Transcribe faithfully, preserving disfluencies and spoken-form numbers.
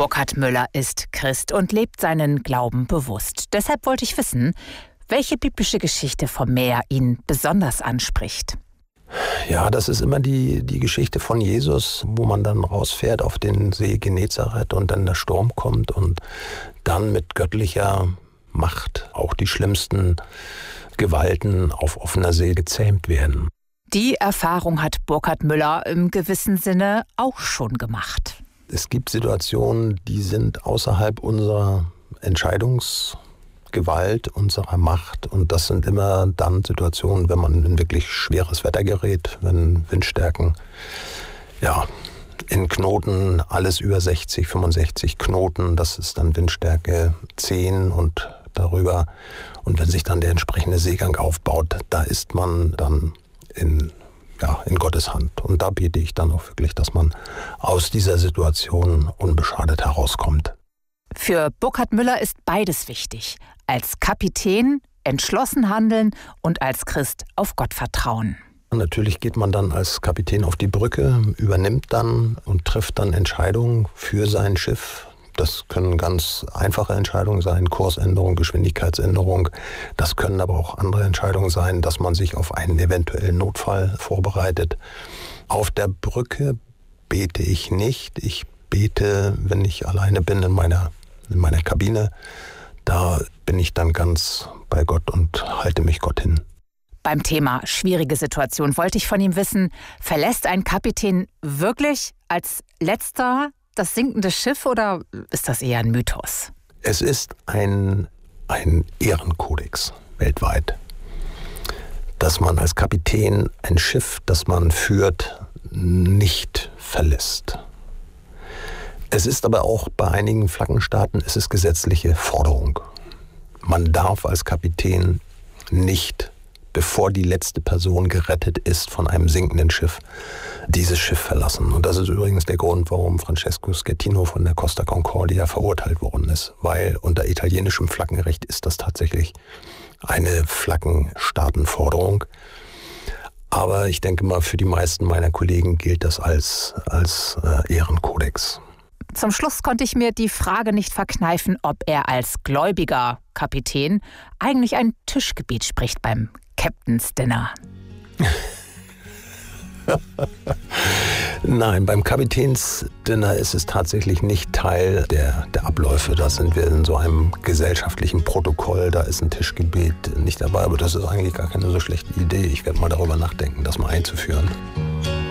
Burkhard Müller ist Christ und lebt seinen Glauben bewusst. Deshalb wollte ich wissen, welche biblische Geschichte vom Meer ihn besonders anspricht. Ja, das ist immer die, die Geschichte von Jesus, wo man dann rausfährt auf den See Genezareth und dann der Sturm kommt und dann mit göttlicher Macht auch die schlimmsten Gewalten auf offener See gezähmt werden. Die Erfahrung hat Burkhard Müller im gewissen Sinne auch schon gemacht. Es gibt Situationen, die sind außerhalb unserer Entscheidungsgewalt, unserer Macht. Und das sind immer dann Situationen, wenn man in wirklich schweres Wetter gerät, wenn Windstärken, ja, in Knoten, alles über sechzig, fünfundsechzig Knoten, das ist dann Windstärke zehn und darüber. Und wenn sich dann der entsprechende Seegang aufbaut, da ist man dann in Ja, in Gottes Hand. Und da bete ich dann auch wirklich, dass man aus dieser Situation unbeschadet herauskommt. Für Burkhard Müller ist beides wichtig. Als Kapitän entschlossen handeln und als Christ auf Gott vertrauen. Natürlich geht man dann als Kapitän auf die Brücke, übernimmt dann und trifft dann Entscheidungen für sein Schiff. Das können ganz einfache Entscheidungen sein, Kursänderung, Geschwindigkeitsänderung. Das können aber auch andere Entscheidungen sein, dass man sich auf einen eventuellen Notfall vorbereitet. Auf der Brücke bete ich nicht. Ich bete, wenn ich alleine bin in meiner, in meiner Kabine. Da bin ich dann ganz bei Gott und halte mich Gott hin. Beim Thema schwierige Situation wollte ich von ihm wissen, verlässt ein Kapitän wirklich als letzter das sinkende Schiff oder ist das eher ein Mythos? Es ist ein, ein Ehrenkodex weltweit, dass man als Kapitän ein Schiff, das man führt, nicht verlässt. Es ist aber auch bei einigen Flaggenstaaten, es ist gesetzliche Forderung. Man darf als Kapitän nicht, bevor die letzte Person gerettet ist von einem sinkenden Schiff, dieses Schiff verlassen. Und das ist übrigens der Grund, warum Francesco Schettino von der Costa Concordia verurteilt worden ist. Weil unter italienischem Flaggenrecht ist das tatsächlich eine Flaggenstaatenforderung. Aber ich denke mal, für die meisten meiner Kollegen gilt das als, als äh, Ehrenkodex. Zum Schluss konnte ich mir die Frage nicht verkneifen, ob er als gläubiger Kapitän eigentlich ein Tischgebet spricht beim Captain's Dinner. Nein, beim Kapitänsdinner ist es tatsächlich nicht Teil der, der Abläufe. Da sind wir in so einem gesellschaftlichen Protokoll, da ist ein Tischgebet nicht dabei. Aber das ist eigentlich gar keine so schlechte Idee. Ich werde mal darüber nachdenken, das mal einzuführen.